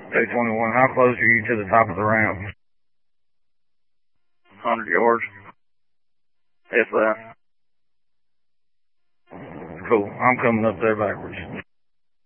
221, how close are you to the top of the ramp? 100 yards. If that. Cool. I'm coming up there backwards.